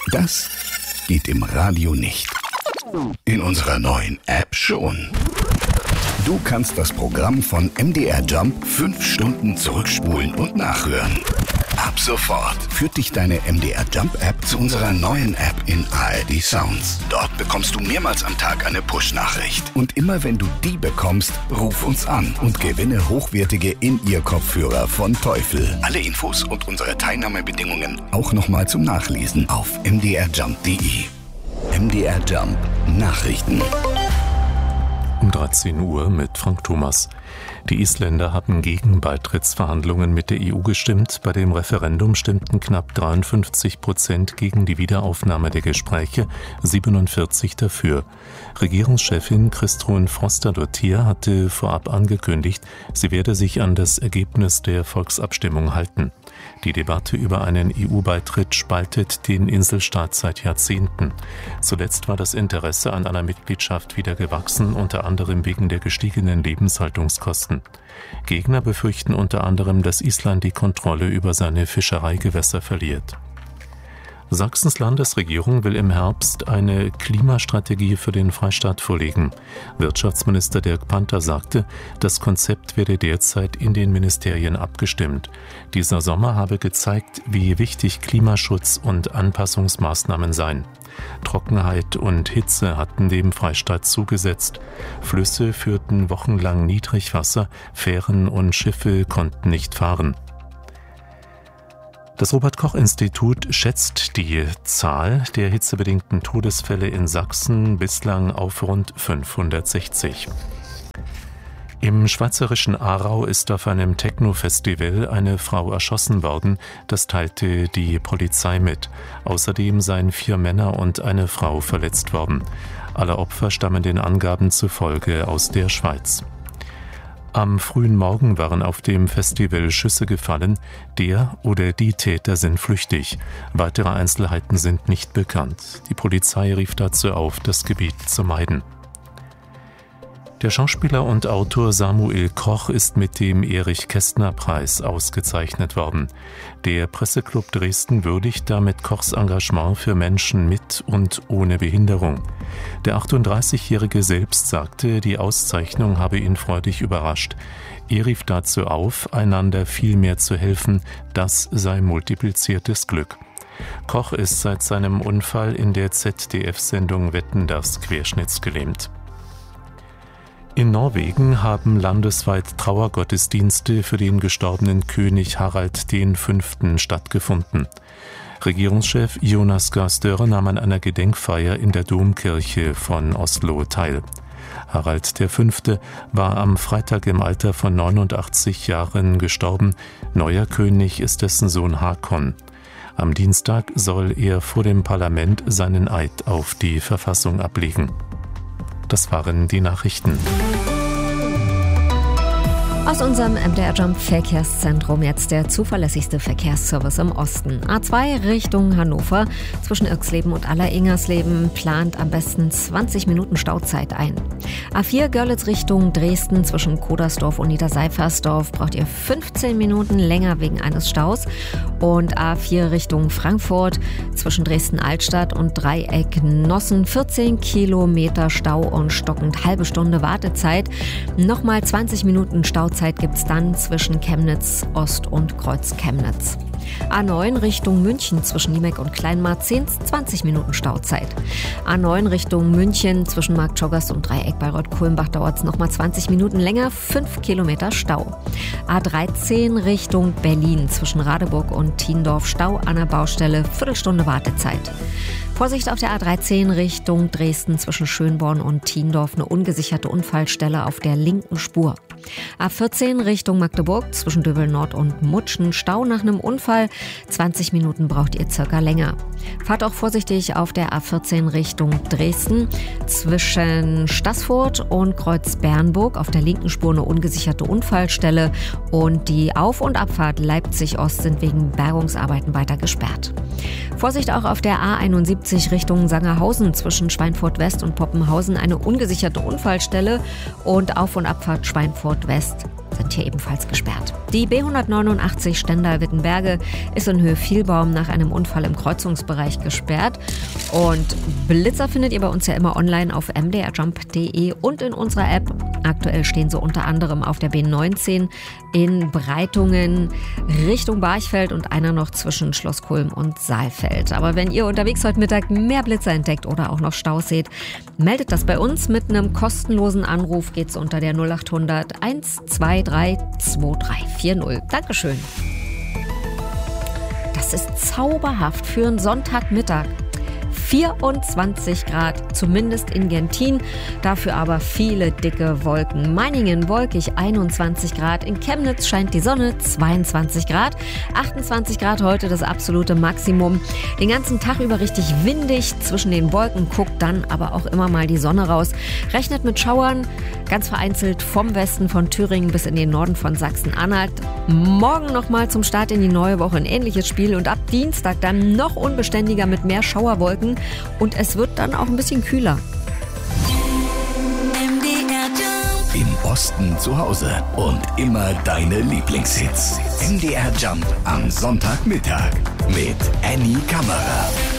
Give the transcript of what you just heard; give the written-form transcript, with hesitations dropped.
Das geht im Radio nicht. In unserer neuen App schon. Du kannst das Programm von MDR Jump 5 Stunden zurückspulen und nachhören. Ab sofort führt dich deine MDR Jump App zu unserer neuen App in ARD Sounds. Dort bekommst du mehrmals am Tag eine Push-Nachricht. Und immer wenn du die bekommst, ruf uns an und gewinne hochwertige In-Ear-Kopfhörer von Teufel. Alle Infos und unsere Teilnahmebedingungen auch nochmal zum Nachlesen auf mdrjump.de. MDR Jump Nachrichten. Um 13 Uhr mit Frank Thomas. Die Isländer haben gegen Beitrittsverhandlungen mit der EU gestimmt. Bei dem Referendum stimmten knapp 53% gegen die Wiederaufnahme der Gespräche, 47% dafür. Regierungschefin Kristrún Frostadóttir hatte vorab angekündigt, sie werde sich an das Ergebnis der Volksabstimmung halten. Die Debatte über einen EU-Beitritt spaltet den Inselstaat seit Jahrzehnten. Zuletzt war das Interesse an einer Mitgliedschaft wieder gewachsen, unter anderem wegen der gestiegenen Lebenshaltungskosten. Gegner befürchten unter anderem, dass Island die Kontrolle über seine Fischereigewässer verliert. Sachsens Landesregierung will im Herbst eine Klimastrategie für den Freistaat vorlegen. Wirtschaftsminister Dirk Panther sagte, das Konzept werde derzeit in den Ministerien abgestimmt. Dieser Sommer habe gezeigt, wie wichtig Klimaschutz und Anpassungsmaßnahmen seien. Trockenheit und Hitze hatten dem Freistaat zugesetzt. Flüsse führten wochenlang Niedrigwasser, Fähren und Schiffe konnten nicht fahren. Das Robert-Koch-Institut schätzt die Zahl der hitzebedingten Todesfälle in Sachsen bislang auf rund 560. Im schweizerischen Aarau ist auf einem Techno-Festival eine Frau erschossen worden, das teilte die Polizei mit. Außerdem seien 4 Männer und eine Frau verletzt worden. Alle Opfer stammen den Angaben zufolge aus der Schweiz. Am frühen Morgen waren auf dem Festival Schüsse gefallen. Der oder die Täter sind flüchtig. Weitere Einzelheiten sind nicht bekannt. Die Polizei rief dazu auf, das Gebiet zu meiden. Der Schauspieler und Autor Samuel Koch ist mit dem Erich-Kästner-Preis ausgezeichnet worden. Der Presseclub Dresden würdigt damit Kochs Engagement für Menschen mit und ohne Behinderung. Der 38-Jährige selbst sagte, die Auszeichnung habe ihn freudig überrascht. Er rief dazu auf, einander viel mehr zu helfen, das sei multipliziertes Glück. Koch ist seit seinem Unfall in der ZDF-Sendung Wetten, dass querschnittsgelähmt. In Norwegen haben landesweit Trauergottesdienste für den gestorbenen König Harald V. stattgefunden. Regierungschef Jonas Gahr Støre nahm an einer Gedenkfeier in der Domkirche von Oslo teil. Harald V. war am Freitag im Alter von 89 Jahren gestorben. Neuer König ist dessen Sohn Hakon. Am Dienstag soll er vor dem Parlament seinen Eid auf die Verfassung ablegen. Das waren die Nachrichten. Aus unserem MDR Jump Verkehrszentrum jetzt der zuverlässigste Verkehrsservice im Osten. A2 Richtung Hannover zwischen Irxleben und Aller-Ingersleben plant am besten 20 Minuten Stauzeit ein. A4 Görlitz Richtung Dresden zwischen Kodersdorf und Niederseifersdorf braucht ihr 15 Minuten länger wegen eines Staus. Und A4 Richtung Frankfurt zwischen Dresden-Altstadt und Dreieck Nossen 14 Kilometer Stau und stockend halbe Stunde Wartezeit. Nochmal 20 Minuten Stauzeit gibt's dann zwischen Chemnitz Ost und Kreuz Chemnitz. A9 Richtung München zwischen Niemek und Kleinmarzehn 20 Minuten Stauzeit. A9 Richtung München zwischen Marktschogast und Dreieck bei Reuth-Kulmbach dauert es nochmal 20 Minuten länger, 5 Kilometer Stau. A13 Richtung Berlin zwischen Radeburg und Thiendorf Stau an der Baustelle, Viertelstunde Wartezeit. Vorsicht auf der A13 Richtung Dresden zwischen Schönborn und Thiendorf, eine ungesicherte Unfallstelle auf der linken Spur. A14 Richtung Magdeburg zwischen Döbel Nord und Mutschen, Stau nach einem Unfall, 20 Minuten braucht ihr circa länger. Fahrt auch vorsichtig auf der A14 Richtung Dresden zwischen Staßfurt und Kreuz-Bernburg, auf der linken Spur eine ungesicherte Unfallstelle und die Auf- und Abfahrt Leipzig-Ost sind wegen Bergungsarbeiten weiter gesperrt. Vorsicht auch auf der A71 Richtung Sangerhausen zwischen Schweinfurt West und Poppenhausen, eine ungesicherte Unfallstelle und Auf- und Abfahrt Schweinfurt West sind hier ebenfalls gesperrt. Die B189 Stendal-Wittenberge ist in Höhe Vielbaum nach einem Unfall im Kreuzungsbereich gesperrt. Und Blitzer findet ihr bei uns ja immer online auf mdrjump.de und in unserer App. Aktuell stehen sie unter anderem auf der B19 in Breitungen Richtung Barchfeld und einer noch zwischen Schlosskulm und Saalfeld. Aber wenn ihr unterwegs heute Mittag mehr Blitzer entdeckt oder auch noch Staus seht, meldet das bei uns. Mit einem kostenlosen Anruf geht's unter der 0800 123 2340. Dankeschön. Das ist zauberhaft für einen Sonntagmittag. 24 Grad, zumindest in Gentin, dafür aber viele dicke Wolken. Meiningen wolkig, 21 Grad, in Chemnitz scheint die Sonne, 22 Grad, 28 Grad heute das absolute Maximum. Den ganzen Tag über richtig windig, zwischen den Wolken guckt dann aber auch immer mal die Sonne raus. Rechnet mit Schauern, ganz vereinzelt vom Westen von Thüringen bis in den Norden von Sachsen-Anhalt. Morgen nochmal zum Start in die neue Woche ein ähnliches Spiel und ab Dienstag dann noch unbeständiger mit mehr Schauerwolken. Und es wird dann auch ein bisschen kühler. Im Osten zu Hause und immer deine Lieblingshits. MDR Jump am Sonntagmittag mit Annie Kammerer.